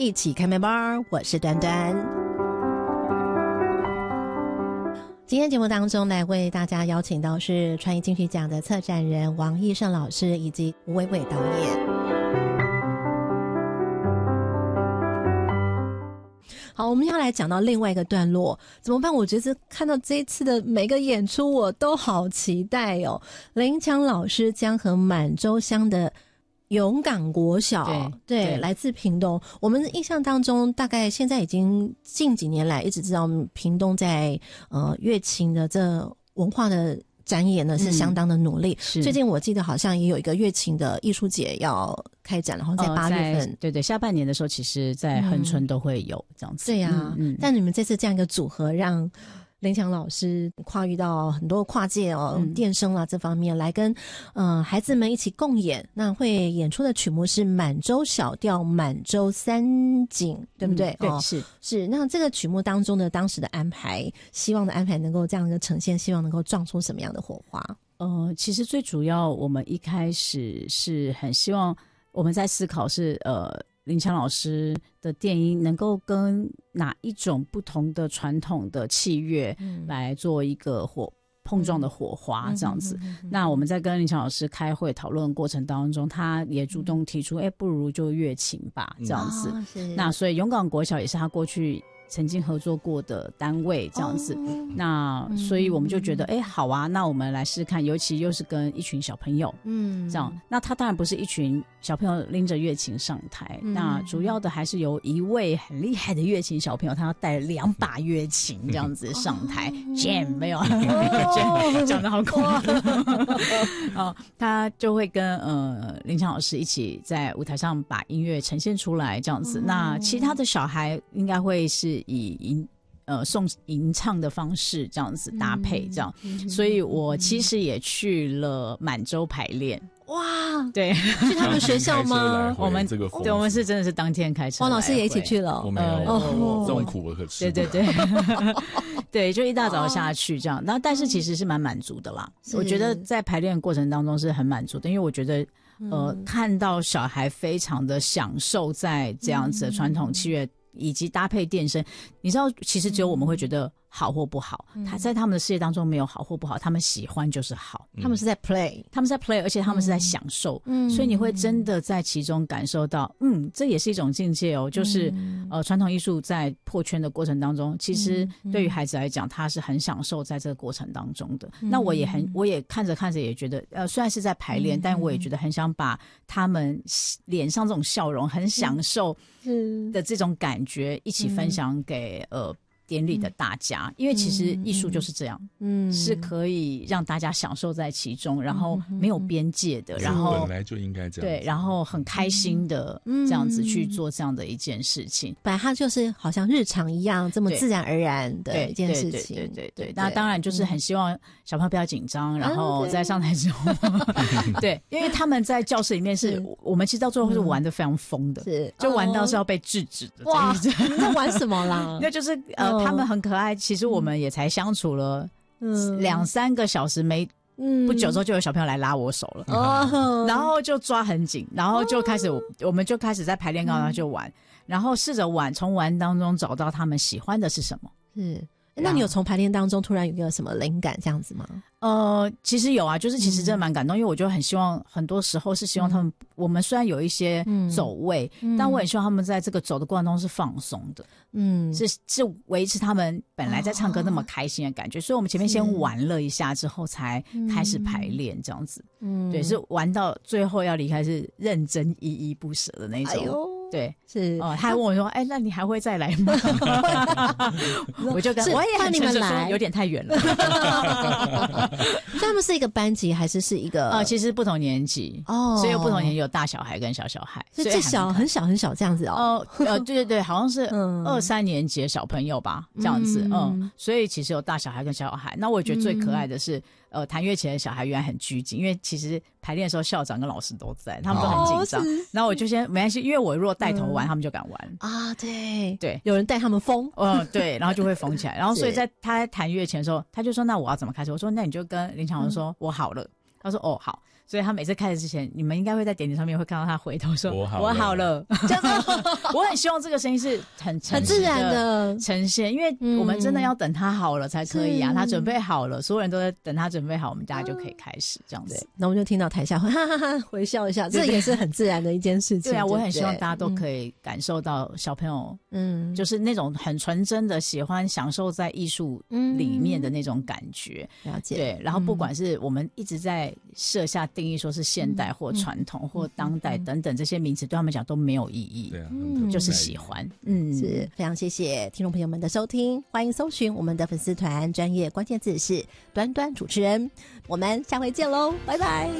一起开麦吧，我是端端。今天节目当中来为大家邀请到是传艺金曲奖的策展人王义胜老师以及吴伟伟导演。好，我们要来讲到另外一个段落，怎么办？我觉得看到这一次的每个演出我都好期待哦。林强老师将和满洲乡的勇港国小，对，来自屏东。我们印象当中，大概现在已经近几年来一直知道屏东在乐琴的这文化的展演呢是相当的努力。最近我记得好像也有一个乐琴的艺术节要开展，然后在8月份， 对，下半年的时候，其实在恒春都会有这样子。 对啊，但你们这次这样一个组合，让林强老师跨越到很多跨界电声啦这方面来跟孩子们一起共演。那会演出的曲目是满洲小调满洲三景，对不对？ 对， 是。那这个曲目当中的当时的安排，希望的安排能够这样的呈现，希望能够撞出什么样的火花？ 其实最主要我们一开始是很希望我们在思考是林强老师的电音能够跟哪一种不同的传统的器乐来做一个碰撞的火花这样子。那我们在跟林强老师开会讨论过程当中，他也主动提出不如就乐琴吧这样子。那所以勇港国小也是他过去曾经合作过的单位这样子。那所以我们就觉得好啊，那我们来试试看，尤其又是跟一群小朋友这样。那他当然不是一群小朋友拎着乐琴上台，那主要的还是由一位很厉害的乐琴小朋友，他要带2把乐琴这样子上台jam 没有jam 讲得好恐怖他就会跟林强老师一起在舞台上把音乐呈现出来这样子。那其他的小孩应该会是以送吟唱的方式这样子搭配这样。所以我其实也去了满洲排练。 哇， 对， 去他们学校吗？ 我们是真的是当天开车。 王老师也一起去了。 我没有，这种苦我可吃。 对对，就一大早下去这样。但是其实是蛮满足的啦。我觉得在排练过程当中是很满足的，因为我觉得看到小孩非常的享受在这样子的传统器乐以及搭配电声。你知道其实只有我们会觉得好或不好，他在他们的世界当中没有好或不好，他们喜欢就是好。 他们是在 play， 而且他们是在享受。所以你会真的在其中感受到这也是一种境界哦。就是传统艺术在破圈的过程当中，其实对于孩子来讲他是很享受在这个过程当中的。那我也看着看着也觉得虽然是在排练，但我也觉得很想把他们脸上这种笑容很享受的这种感觉一起分享给典礼的大家。因为其实艺术就是这样，是可以让大家享受在其中，然后没有边界的，然后本来就应该这样， 对，然后很开心的这样子去做这样的一件事情。 本来它就是好像日常一样这么自然而然的一件事情。 对，那当然就是很希望小朋友不要紧张，然后在上台之后对，因为他们在教室里面是我们其实到最后是玩得非常疯的，就玩到是要被制止的。 哇，你在玩什么啦？ 那就是他们很可爱，其实我们也才相处了2-3个小时，不久之后就有小朋友来拉我手了，然后就抓很紧，然后就开始我们就开始在排练高就玩，然后试着从玩当中找到他们喜欢的是什么。 那你有从排练当中突然有一个什么灵感这样子吗？ 其实有啊，就是其实真的蛮感动，因为我就很希望，很多时候是希望他们，我们虽然有一些走位，但我也希望他们在这个走的过程中是放松的，是维持他们本来在唱歌那么开心的感觉。所以我们前面先玩了一下之后才开始排练这样子。对，是玩到最后要离开是认真依依不舍的那种。对，是他还问我说：“那你还会再来吗？”我就跟我也很诚实说，有点太远了。 他们是一个班级还是一个？ 其实不同年级所以有不同年级，有大小孩跟小小孩， 所以最小很小很小这样子对，好像是2-3年级的小朋友吧，这样子。所以其实有大小孩跟小小孩。那我觉得最可爱的是，弹乐器的小孩原来很拘谨，因为其实排练的时候校长跟老师都在，他们都很紧张。然后我就先没关系，因为我如果带头玩，他们就敢玩啊。 对， 有人带他们疯， 对，然后就会疯起来。然后所以他在弹乐器的时候，他就说：“那我要怎么开始？”我说：“那你就跟林强说，我好了。”他说：“好。” 所以他每次开始之前，你们应该会在典礼上面会看到他回头说我好了这样子。我很希望这个声音是很自然的呈现，因为我们真的要等他好了才可以啊，他准备好了，所有人都在等他准备好，我们大家就可以开始这样子。 那我们就听到台下会哈哈哈回笑一下，这也是很自然的一件事情。 对啊，我很希望大家都可以感受到小朋友就是那种很纯真的喜欢享受在艺术里面的那种感觉。 了解。 对，然后不管是我们一直在设下定义说是现代或传统或当代等等这些名词对他们讲都没有意义。 对啊， 就是喜欢。 是非常谢谢听众朋友们的收听，欢迎搜寻我们的粉丝团，专业关键字是端端主持人。我们下回见喽，拜拜。